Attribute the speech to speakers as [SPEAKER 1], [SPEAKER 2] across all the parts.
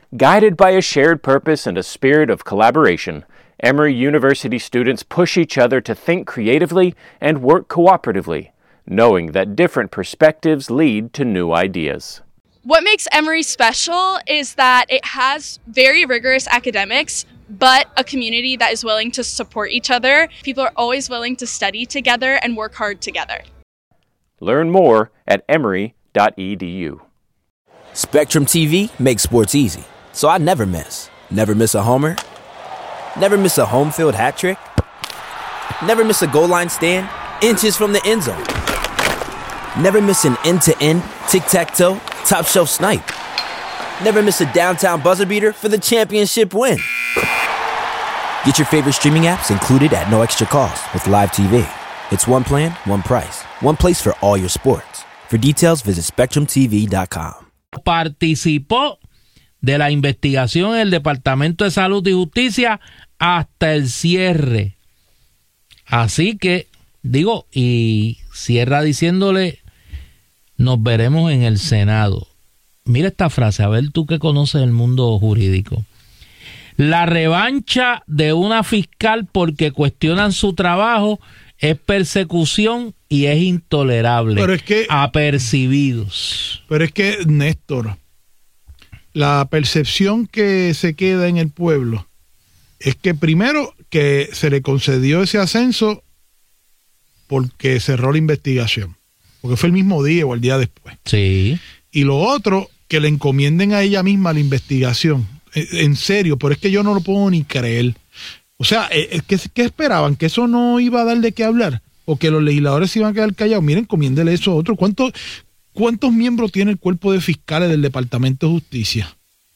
[SPEAKER 1] Guided by a shared purpose and a spirit of collaboration, Emory University students push each other to think creatively and work cooperatively, knowing that different perspectives lead to new ideas.
[SPEAKER 2] What makes Emory special is that it has very rigorous academics, but a community that is willing to support each other. People are always willing to study together and work hard together.
[SPEAKER 1] Learn more at emory.edu.
[SPEAKER 3] Spectrum TV makes sports easy, so I never miss. Never miss a homer. Never miss a home field hat trick. Never miss a goal line stand inches from the end zone. Never miss an end-to-end, tic-tac-toe, top-shelf snipe. Never miss a downtown buzzer beater for the championship win. Get your favorite streaming apps included at no extra cost with Live TV. It's one plan, one price, one place for all your sports. For details, visit SpectrumTV.com.
[SPEAKER 4] Participó de la investigación en el Departamento de Salud y Justicia hasta el cierre. Así que, digo, y cierra diciéndole, nos veremos en el Senado. Mira esta frase, a ver tú que conoces el mundo jurídico. La revancha de una fiscal porque cuestionan su trabajo es persecución y es intolerable.
[SPEAKER 5] Pero es que,
[SPEAKER 4] apercibidos.
[SPEAKER 5] Pero es que, Néstor, la percepción que se queda en el pueblo es que primero que se le concedió ese ascenso porque cerró la investigación, porque fue el mismo día o el día después.
[SPEAKER 4] Sí.
[SPEAKER 5] Y lo otro, que le encomienden a ella misma la investigación. En serio, pero es que yo no lo puedo ni creer. O sea, ¿qué esperaban? ¿Que eso no iba a dar de qué hablar? ¿O que los legisladores se iban a quedar callados? Miren, encomiéndele eso a otro. ¿Cuántos miembros tiene el cuerpo de fiscales del Departamento de Justicia?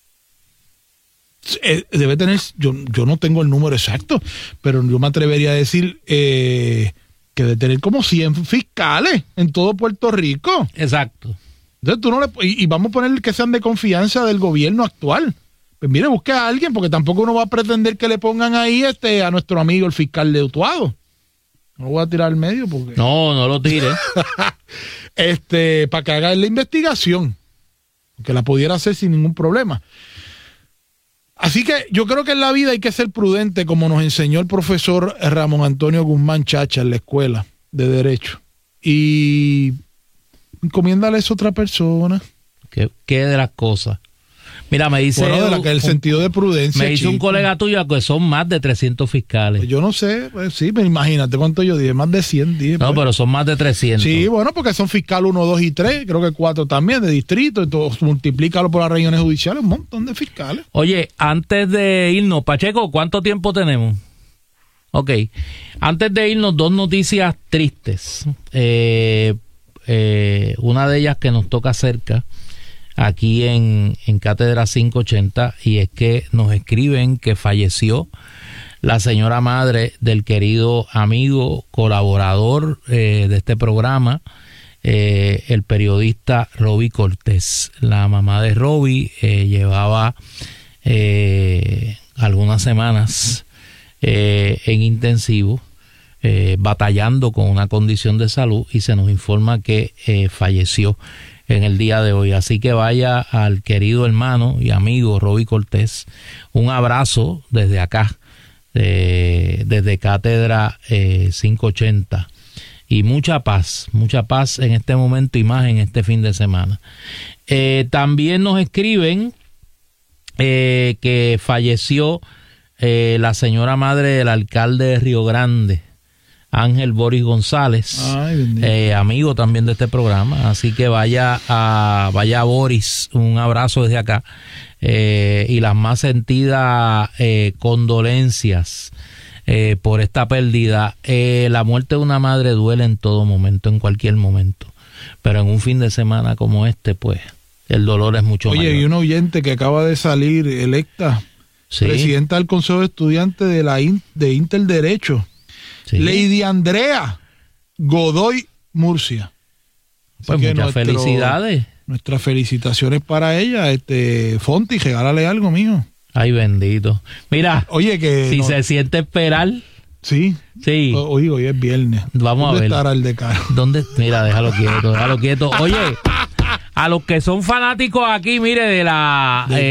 [SPEAKER 5] Debe tener, yo no tengo el número exacto, pero yo me atrevería a decir que debe tener como 100 fiscales en todo Puerto Rico.
[SPEAKER 4] Exacto.
[SPEAKER 5] Entonces tú no y vamos a poner que sean de confianza del gobierno actual. Pues mire, busque a alguien, porque tampoco uno va a pretender que le pongan ahí a nuestro amigo el fiscal de Utuado. No lo voy a tirar al medio porque...
[SPEAKER 4] No lo tire.
[SPEAKER 5] Para que haga la investigación, que la pudiera hacer sin ningún problema. Así que yo creo que en la vida hay que ser prudente, como nos enseñó el profesor Ramón Antonio Guzmán Chacha en la escuela de Derecho. Y encomiéndale eso a otra persona.
[SPEAKER 4] ¿Qué de las cosas? Mira, me dice...
[SPEAKER 5] Bueno, el sentido de prudencia.
[SPEAKER 4] Me dice un colega tuyo que son más de 300 fiscales.
[SPEAKER 5] Pues yo no sé, pues sí, pero imagínate cuánto yo dije, más de 100 dije.
[SPEAKER 4] No,
[SPEAKER 5] pues.
[SPEAKER 4] pero son más de 300.
[SPEAKER 5] Sí, bueno, porque son fiscal 1, 2 y 3, creo que 4 también, de distrito, entonces multiplícalo por las regiones judiciales, un montón de fiscales.
[SPEAKER 4] Oye, antes de irnos, Pacheco, ¿cuánto tiempo tenemos? Ok, antes de irnos, 2 noticias tristes. Una de ellas que nos toca cerca, aquí en Cátedra 580, y es que nos escriben que falleció la señora madre del querido amigo, colaborador de este programa, el periodista Roby Cortés. La mamá de Roby llevaba algunas semanas en intensivo, batallando con una condición de salud, y se nos informa que falleció en el día de hoy. Así que vaya al querido hermano y amigo Roby Cortés un abrazo desde acá, desde Cátedra 580, y mucha paz en este momento y más en este fin de semana. También nos escriben que falleció la señora madre del alcalde de Río Grande, Ángel Boris González. Ay, amigo también de este programa, así que vaya a Boris, un abrazo desde acá, y las más sentidas condolencias por esta pérdida. La muerte de una madre duele en todo momento, en cualquier momento, pero en un fin de semana como este, pues el dolor es mucho mayor.
[SPEAKER 5] Oye, y un oyente que acaba de salir electa, ¿sí?, presidenta del Consejo de Estudiantes de Interderecho, sí, Lady Andrea Godoy Murcia.
[SPEAKER 4] Pues muchas felicidades.
[SPEAKER 5] Nuestras felicitaciones para ella. Fonti, regálale algo, mijo.
[SPEAKER 4] Ay, bendito. Mira,
[SPEAKER 5] oye, que
[SPEAKER 4] si se siente esperar.
[SPEAKER 5] Sí.
[SPEAKER 4] Sí.
[SPEAKER 5] Oye, hoy es viernes.
[SPEAKER 4] Vamos a ver.
[SPEAKER 5] ¿Dónde estará el decano?
[SPEAKER 4] Mira, déjalo quieto. Oye, a los que son fanáticos aquí, mire, de la